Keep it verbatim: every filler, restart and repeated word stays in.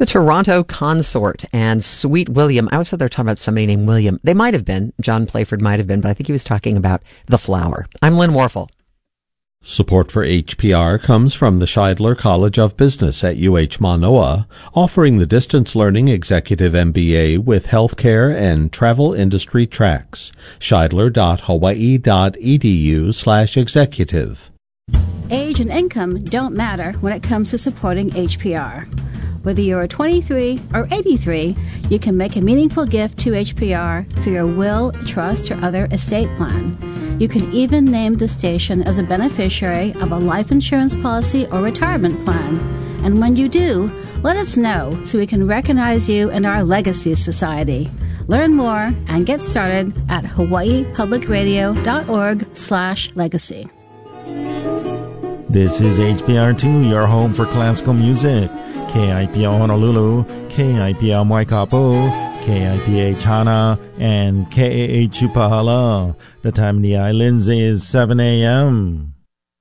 The Toronto Consort and Sweet William. I always thought they were talking about somebody named William. They might have been. John Playford might have been, but I think he was talking about The Flower. I'm Lynn Warfel. Support for H P R comes from the Scheidler College of Business at U H Manoa, offering the distance learning executive M B A with healthcare and travel industry tracks. Scheidler.hawaii.edu slash executive. Age and income don't matter when it comes to supporting H P R. Whether you're twenty-three or eighty-three, you can make a meaningful gift to H P R through your will, trust, or other estate plan. You can even name the station as a beneficiary of a life insurance policy or retirement plan. And when you do, let us know so we can recognize you in our Legacy Society. Learn more and get started at hawaiipublicradio.org slash legacy. This is H P R two, your home for classical music. K I P L Honolulu, K I P L Waikapu, K I P H Hana, and K A H Upahala. The time in the islands is seven a.m.